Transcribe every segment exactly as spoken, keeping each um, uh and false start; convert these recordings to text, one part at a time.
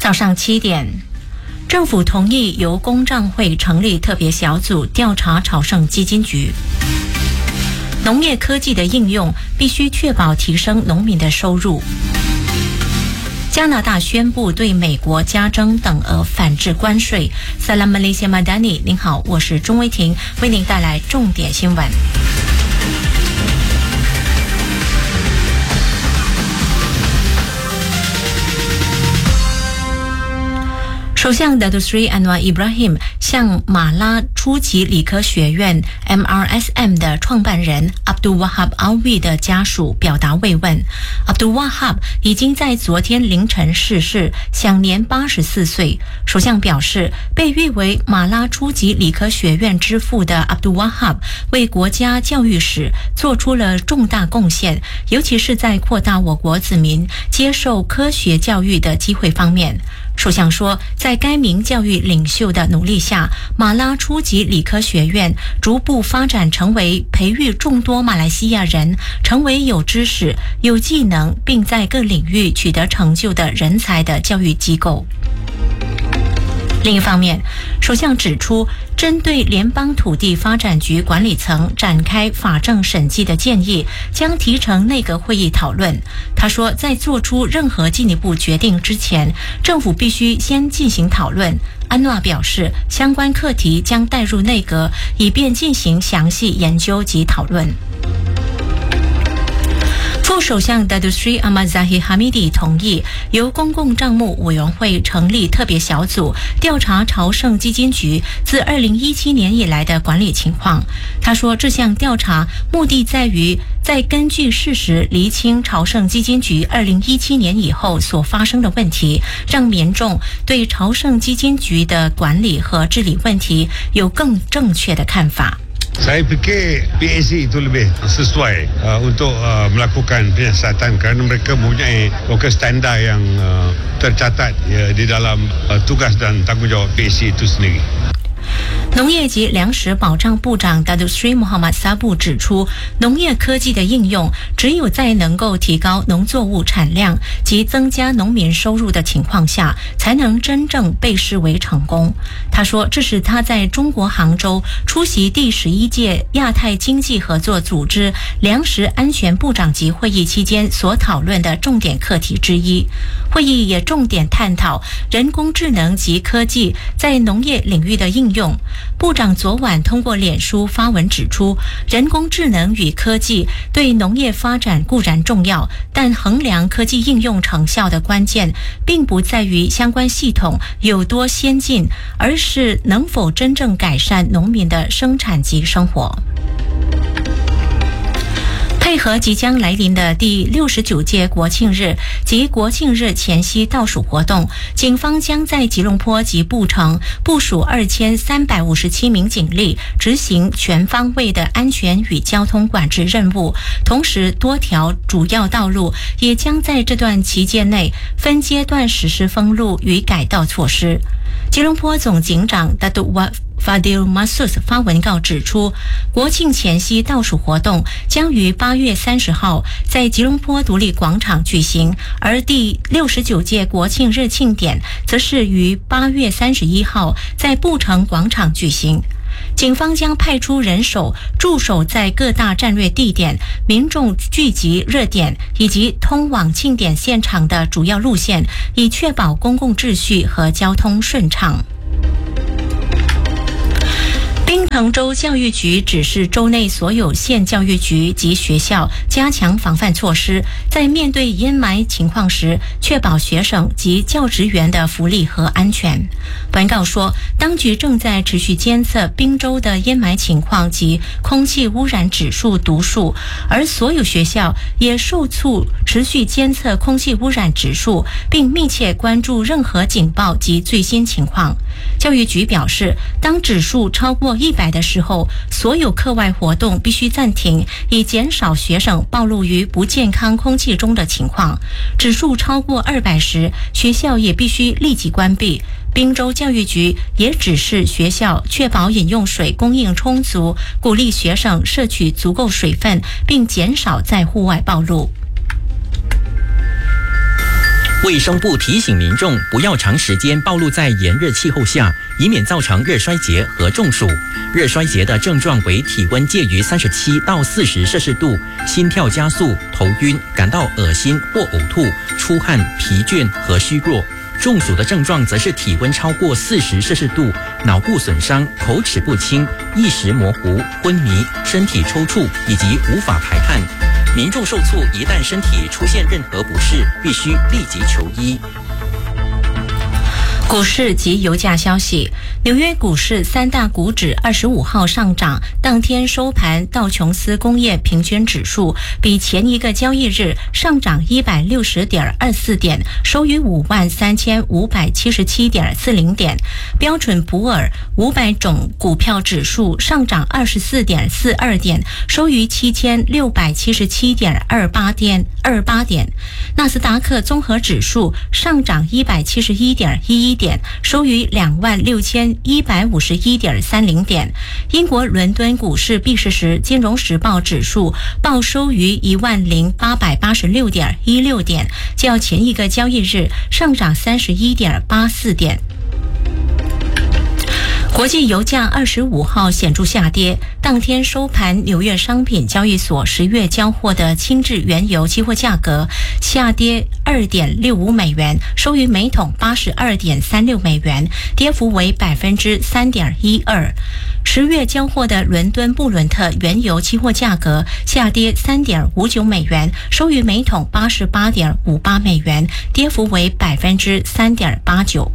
早上七点，政府同意由公账会成立特别小组调查朝圣基金局。农业科技的应用必须确保提升农民的收入。加拿大宣布对美国加征等额反制关税。Salam Malaysia Madani， 您好，我是钟威婷，为您带来重点新闻。首相 Datuk Seri Anwar Ibrahim 向马拉初级理科学院 M R S M 的创办人 Abdul Wahab Alwi 的家属表达慰问。Abdul Wahab 已经在昨天凌晨逝世，享年八十四岁。首相表示，被誉为马拉初级理科学院之父的 Abdul Wahab 为国家教育史做出了重大贡献，尤其是在扩大我国子民接受科学教育的机会方面。首相说，在该名教育领袖的努力下，马拉初级理科学院逐步发展成为培育众多马来西亚人成为有知识、有技能，并在各领域取得成就的人才的教育机构。另一方面，首相指出，针对联邦土地发展局管理层展开法政审计的建议将提呈内阁会议讨论。他说，在做出任何进一步决定之前，政府必须先进行讨论。安诺表示，相关课题将带入内阁，以便进行详细研究及讨论。副首相 Datuk Seri Ahmad Zahid Hamidi 同意由公共账目委员会成立特别小组调查朝圣基金局自二零一七年以来的管理情况。他说，这项调查目的在于再根据事实厘清朝圣基金局二零一七年以后所发生的问题，让民众对朝圣基金局的管理和治理问题有更正确的看法。 Saya fikir P A C itu lebih sesuai uh, untuk uh, melakukan penyiasatan kerana mereka mempunyai worker standar yang uh, tercatat uh, di dalam uh, tugas dan tanggungjawab P A C itu sendiri。 农业及粮食保障部长 Datuk Seri Muhammad Sabu 指出，农业科技的应用只有在能够提高农作物产量及增加农民收入的情况下，才能真正被视为成功。他说，这是他在中国杭州出席第十一届亚太经济合作组织粮食安全部长级会议期间所讨论的重点课题之一。会议也重点探讨人工智能及科技在农业领域的应用。部长昨晚通过脸书发文指出，人工智能与科技对农业发展固然重要，但衡量科技应用成效的关键并不在于相关系统有多先进，而是能否真正改善农民的生产及生活。配合即将来临的第六十九届国庆日及国庆日前夕倒数活动，警方将在吉隆坡及布城部署二千三百五十七名警力，执行全方位的安全与交通管制任务。同时，多条主要道路也将在这段期间内分阶段实施封路与改道措施。吉隆坡总警长 Datuk Fadil Masus 发文告指出，国庆前夕倒数活动将于八月三十号在吉隆坡独立广场举行，而第六十九届国庆日庆典则是于八月三十一号在布城广场举行。警方将派出人手驻守在各大战略地点、民众聚集热点以及通往庆典现场的主要路线，以确保公共秩序和交通顺畅。槟城州教育局指示州内所有县教育局及学校加强防范措施，在面对烟霾情况时，确保学生及教职员的福利和安全。文告说，当局正在持续监测槟州的烟霾情况及空气污染指数读数，而所有学校也受促持续监测空气污染指数，并密切关注任何警报及最新情况。教育局表示，当指数超过一百的时候，所有课外活动必须暂停，以减少学生暴露于不健康空气中的情况。指数超过二百时，学校也必须立即关闭。槟州教育局也指示学校确保饮用水供应充足，鼓励学生摄取足够水分，并减少在户外暴露。 卫生部提醒民众不要长时间暴露在炎热气候下，以免造成热衰竭和中暑。热衰竭的症状为体温介于三十七到四十摄氏度，心跳加速、头晕、感到恶心或呕吐、出汗、疲倦和虚弱。中暑的症状则是体温超过四十摄氏度，脑部损伤、口齿不清、意识模糊、昏迷、身体抽搐以及无法排汗。民众受促，一旦身体出现任何不适，必须立即求医。 股市及油价消息，纽约股市三大股指二十五号上涨，当天收盘道琼斯工业平均指数比前一个交易日上涨一百六十点二四点，收于五万三千五百七十七点四零点。标准普尔五百种股票指数上涨二十四点四二点，收于七千六百七十七点二八点二八点。纳斯达克综合指数上涨一百七十一点一一点，收于两万六千一百五十一点三零点。英国伦敦股市闭市时，金融时报指数报收于一万零八百八十六点一六点，较前一个交易日上涨三十一点八四点。国际油价二十五号显著下跌，当天收盘，纽约商品交易所十月交货的轻质原油期货价格下跌二点六五美元，收于每桶八十二点三六美元，跌幅为百分之三点一二。十月交货的伦敦布伦特原油期货价格下跌三点五九美元，收于每桶八十八点五八美元，跌幅为百分之三点八九。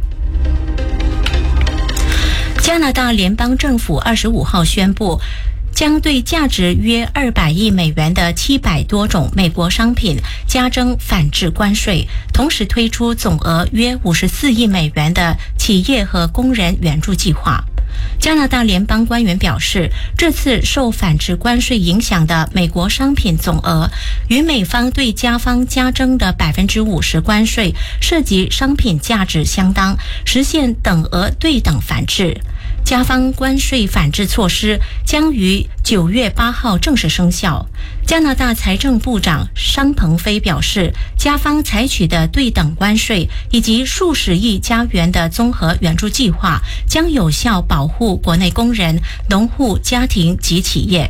加拿大联邦政府二十五号宣布，将对价值约二百亿美元的七百多种美国商品加征反制关税，同时推出总额约五十四亿美元的企业和工人援助计划。加拿大联邦官员表示，这次受反制关税影响的美国商品总额与美方对加方加征的百分之五十关税涉及商品价值相当，实现等额对等反制。加方关税反制措施将于九月八号正式生效。加拿大财政部长商鹏飞表示，加方采取的对等关税以及数十亿加元的综合援助计划将有效保护国内工人、农户、家庭及企业。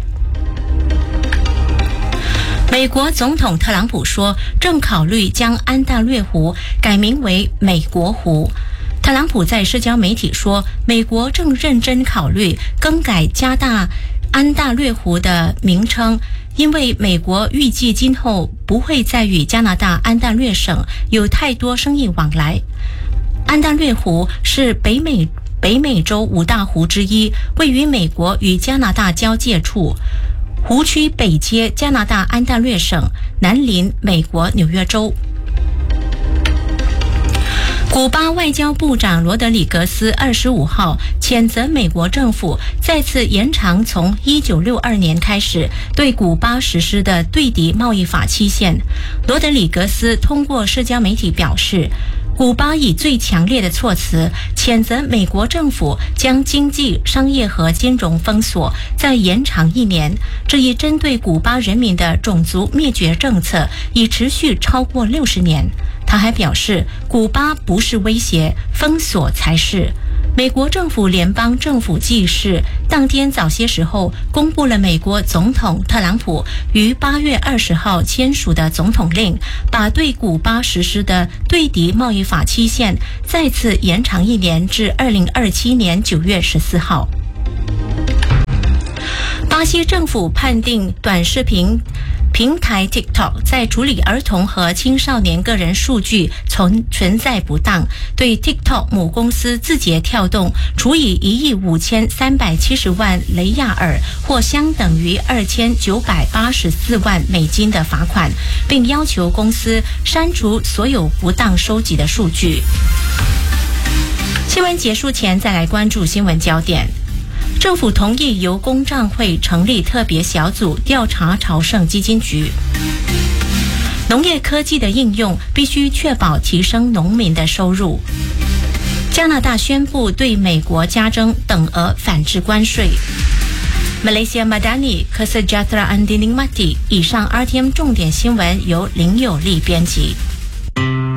美国总统特朗普说，正考虑将安大略湖改名为美国湖。特朗普在社交媒体说，美国正认真考虑更改加大安大略湖的名称，因为美国预计今后不会再与加拿大安大略省有太多生意往来。安大略湖是北美北美洲五大湖之一，位于美国与加拿大交界处。湖区北接加拿大安大略省，南邻美国纽约州。古巴外交部长罗德里格斯二十五号谴责美国政府再次延长从一九六二年开始对古巴实施的对敌贸易法期限。罗德里格斯通过社交媒体表示，古巴以最强烈的措辞谴责美国政府将经济、商业和金融封锁再延长一年，这一针对古巴人民的种族灭绝政策已持续超过六十年。他还表示，古巴不是威胁，封锁才是。美国政府联邦政府记事当天早些时候公布了美国总统特朗普于八月二十号签署的总统令，把对古巴实施的对敌贸易法期限再次延长一年至二零二七年九月十四号。巴西政府判定短视频平台 TikTok 在处理儿童和青少年个人数据存存在不当，对 TikTok 母公司字节跳动处以一亿五千三百七十万雷亚尔，或相等于二千九百八十四万美金的罚款，并要求公司删除所有不当收集的数据。新闻结束前，再来关注新闻焦点。政府同意由公账会成立特别小组调查朝圣基金局。农业科技的应用必须确保提升农民的收入。加拿大宣布对美国加征等额反制关税。Malaysia Madani Kesejahteraan Dining Mati。以上 R T M 重点新闻由林有利编辑。